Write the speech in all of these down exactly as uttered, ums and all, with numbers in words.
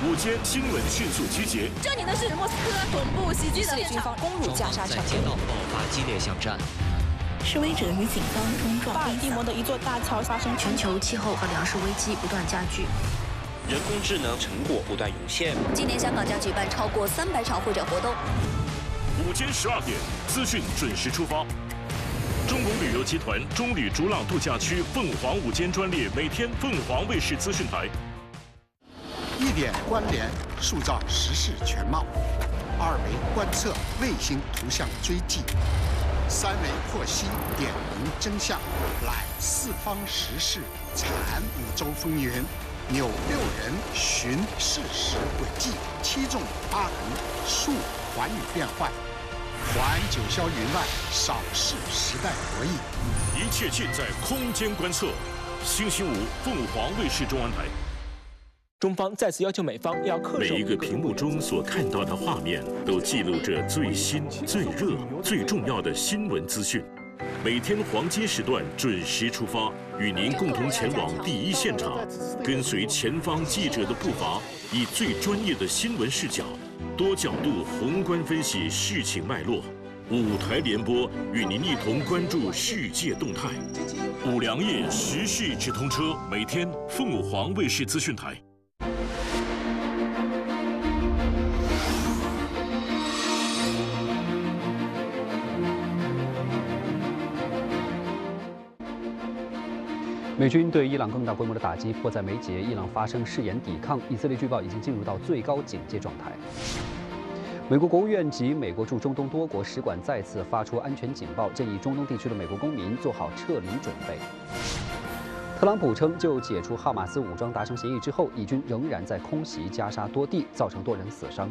午间新闻迅速集结。 这里呢是莫斯科恐怖袭击的军方攻入加沙城， 在街道爆发激烈巷战。 示威者与警方冲撞。 巴尔的摩的一座大桥发生全球气候和粮食危机不断加剧。 人工智能成果不断涌现。 今年香港将举办超过三百场会展活动。 午间十二点，资讯准时出发。中国旅游集团中旅逐浪度假区凤凰午间专列，每天凤凰卫视资讯台。 一点关联，塑造时事全貌；二维观测，卫星图像追迹；三维获悉，点明真相。来四方时事，产五洲风云。 扭六人寻事实轨迹，七纵八横述寰宇变幻，还九霄云外，扫视时代博弈。 一切尽在空间观测。星期五，凤凰卫视中文台。 中方再次要求美方要恪守。 每一个屏幕中所看到的画面，都记录着最新、最热、最重要的新闻资讯。 每天黄金时段准时出发，与您共同前往第一现场，跟随前方记者的步伐，以最专业的新闻视角、多角度宏观分析事情脉络。五台联播，与您一同关注世界动态。五粮液时事直通车，每天凤凰卫视资讯台。 美军对伊朗更大规模的打击迫在眉睫，伊朗发生誓言抵抗，以色列据报已经进入到最高警戒状态。美国国务院及美国驻中东多国使馆再次发出安全警报，建议中东地区的美国公民做好撤离准备。特朗普称，就解除哈马斯武装达成协议之后，以军仍然在空袭加沙多地，造成多人死伤。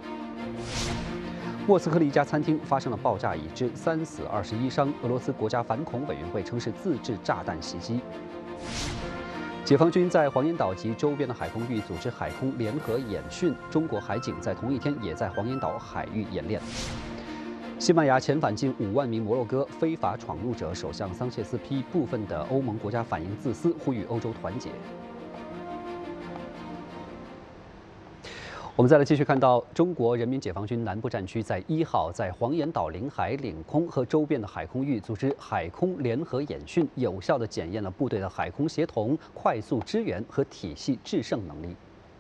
莫斯科的一家餐厅发生了爆炸，已致三死二十一伤。俄罗斯国家反恐委员会称是自制炸弹袭击。解放军在黄岩岛及周边的海空域组织海空联合演训，中国海警在同一天也在黄岩岛海域演练。西班牙遣返近五万名摩洛哥非法闯入者，首相桑切斯批部分的欧盟国家反应自私，呼吁欧洲团结。 我们再来继续看到，中国人民解放军南部战区在一号在黄岩岛领海领空和周边的海空域组织海空联合演训，有效地检验了部队的海空协同、快速支援和体系制胜能力。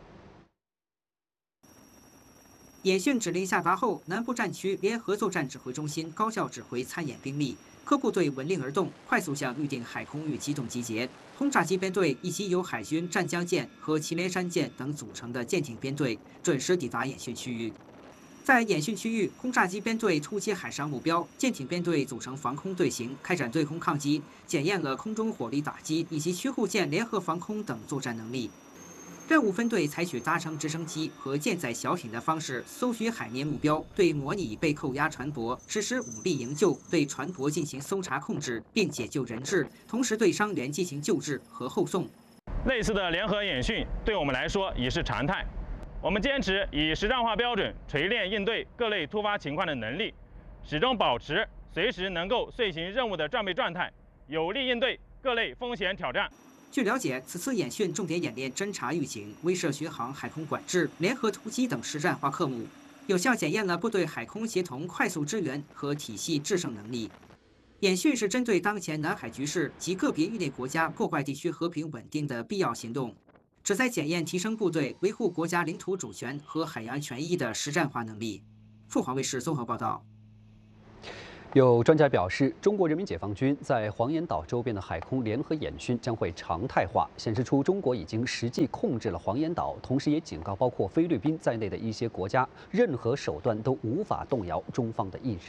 演训指令下达后，南部战区联合作战指挥中心高效指挥参演兵力，各部队闻令而动，快速向预定海空域机动集结。 轰炸机编队以及由海军湛江舰和祁连山舰等组成的舰艇编队准时抵达演训区域。在演训区域，轰炸机编队突击海上目标，舰艇编队组成防空队形，开展对空抗击，检验了空中火力打击以及驱护舰联合防空等作战能力。任务分队采取搭乘直升机和舰载小艇的方式，搜寻海面目标，对模拟被扣押船舶实施武力营救，对船舶进行搜查控制，并解救人质，同时对伤员进行救治和后送。 类似的联合演训对我们来说已是常态。我们坚持以实战化标准锤炼应对各类突发情况的能力，始终保持随时能够遂行任务的战备状态，有力应对各类风险挑战。 据了解，此次演训重点演练侦察预警、威慑巡航、海空管制、联合突击等实战化科目，有效检验了部队海空协同、快速支援和体系制胜能力。演训是针对当前南海局势及个别域内国家破坏地区和平稳定的必要行动，旨在检验提升部队维护国家领土主权和海洋权益的实战化能力。凤凰卫视综合报道。 有专家表示，中国人民解放军在黄岩岛周边的海空联合演训将会常态化，显示出中国已经实际控制了黄岩岛，同时也警告包括菲律宾在内的一些国家，任何手段都无法动摇中方的意志。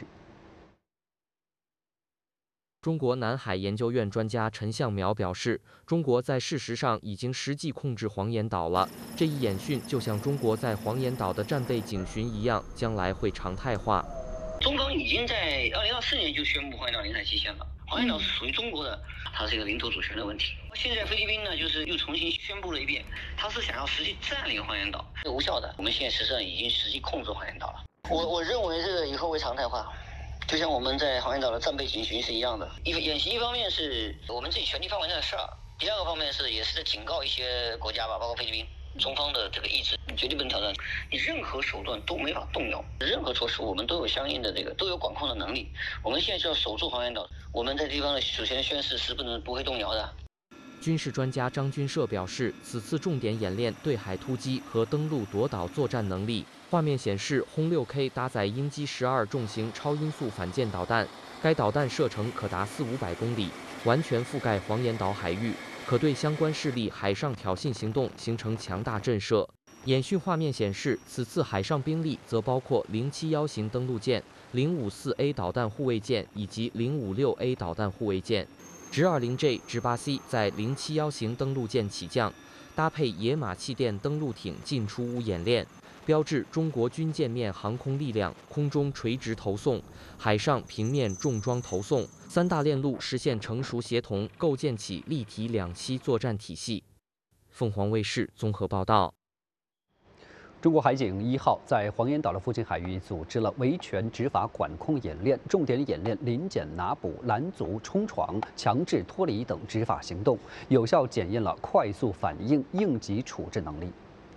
中国南海研究院专家陈向苗表示，中国在事实上已经实际控制黄岩岛了。这一演训就像中国在黄岩岛的战备警巡一样，将来会常态化。 中方已经在二零二四年就宣布黄岩岛领海期限了，黄岩岛是属于中国的，它是一个领土主权的问题。现在菲律宾呢，就是又重新宣布了一遍，他是想要实际占领黄岩岛，是无效的。我们现在实际上已经实际控制黄岩岛了。我我认为这个以后会常态化。 就像我们在黄岩岛的战备警巡是一样的，一演习一方面是我们自己权力范围内的事儿，第二个方面是也是警告一些国家吧，包括菲律宾，中方的这个意志绝对不能挑战，你任何手段都没法动摇，任何措施我们都有相应的这个都有管控的能力。我们现在就要守住黄岩岛，我们在地方的主权宣誓是不能不会动摇的。 军事专家张军社表示，此次重点演练对海突击和登陆夺岛作战能力。画面显示，轰 六 K 搭载鹰击十二重型超音速反舰导弹，该导弹射程可达四五百公里，完全覆盖黄岩岛海域，可对相关势力海上挑衅行动形成强大震慑。演训画面显示，此次海上兵力则包括零七一型登陆舰、零五四 A 导弹护卫舰以及零五六 A 导弹护卫舰。直 二十 J、直 八 C 在零七一型登陆舰起降，搭配野马气垫登陆艇进出坞演练，标志中国军舰面航空力量空中垂直投送、海上平面重装投送三大链路实现成熟协同，构建起立体两栖作战体系。凤凰卫视综合报道。 中国海警一号在黄岩岛的附近海域组织了维权执法管控演练，重点演练临检拿捕、拦阻、冲闯、强制脱离等执法行动，有效检验了快速反应、应急处置能力。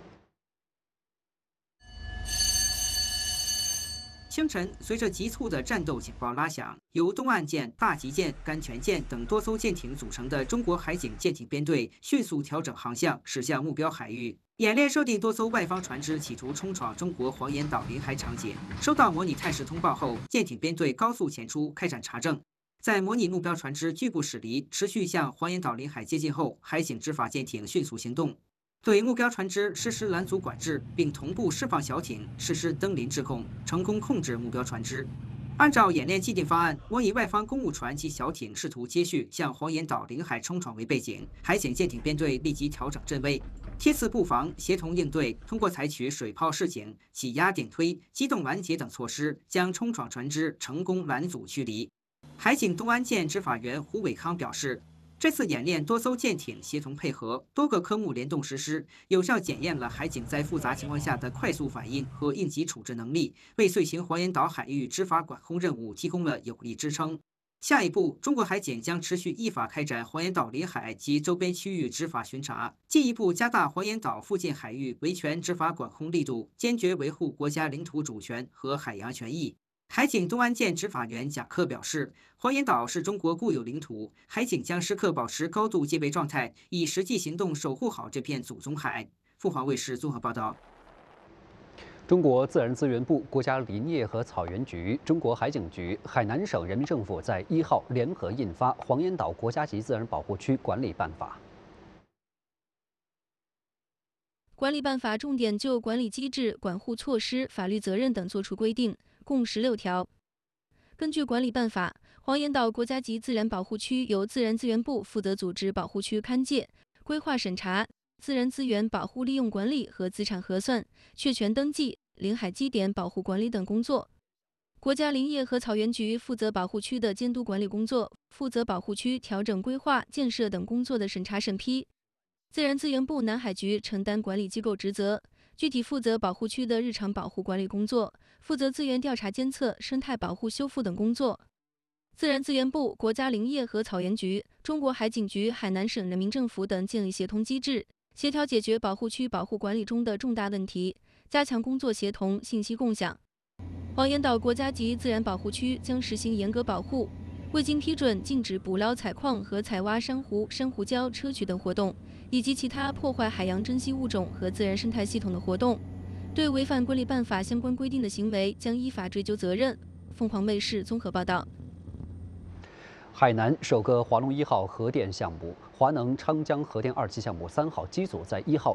清晨，随着急促的战斗警报拉响，由东岸舰、大吉舰、甘泉舰等多艘舰艇组成的中国海警舰艇编队迅速调整航向，驶向目标海域。演练设定多艘外方船只企图冲闯中国黄岩岛临海场景。收到模拟态势通报后，舰艇编队高速前出，开展查证。在模拟目标船只拒不驶离、持续向黄岩岛临海接近后，海警执法舰艇迅速行动，对目标船只实施拦阻管制，并同步释放小艇实施登临制控，成功控制目标船只。按照演练既定方案，模拟外方公务船及小艇试图接续向黄岩岛临海冲闯为背景，海警舰艇编队立即调整阵位，梯次布防，协同应对，通过采取水炮示警、挤压顶推、机动拦截等措施，将冲闯船只成功拦阻驱离。海警东安舰执法员胡伟康表示，这次演练多艘舰艇协同配合，多个科目联动实施，有效检验了海警在复杂情况下的快速反应和应急处置能力，为遂行黄岩岛海域执法管控任务提供了有力支撑。下一步，中国海警将持续依法开展黄岩岛临海及周边区域执法巡查，进一步加大黄岩岛附近海域维权执法管控力度，坚决维护国家领土主权和海洋权益。海警东安舰执法员贾克表示，黄岩岛是中国固有领土，海警将时刻保持高度戒备状态，以实际行动守护好这片祖宗海。凤凰卫视综合报道。 中国自然资源部、国家林业和草原局、中国海警局、海南省人民政府在一号联合印发《黄岩岛国家级自然保护区管理办法》。 管理办法重点就管理机制、管护措施、法律责任等作出规定，共十六条。根据管理办法，黄岩岛国家级自然保护区由自然资源部负责组织保护区勘界、规划审查、自然资源保护利用管理和资产核算、确权登记、临海基点保护管理等工作。国家林业和草原局负责保护区的监督管理工作，负责保护区调整规划、建设等工作的审查审批。自然资源部南海局承担管理机构职责，具体负责保护区的日常保护管理工作，负责资源调查监测、生态保护修复等工作。自然资源部、国家林业和草原局、中国海警局、海南省人民政府等建立协同机制，协调解决保护区保护管理中的重大问题，加强工作协同、信息共享。黄岩岛国家级自然保护区将实行严格保护，未经批准禁止捕捞、采矿和采挖珊瑚、珊瑚礁、砗磲等活动，以及其他破坏海洋珍稀物种和自然生态系统的活动。对违反管理办法相关规定的行为，将依法追究责任。凤凰卫视综合报道。 海南首个华龙一号核电项目——华能昌江核电二期项目三号机组在一号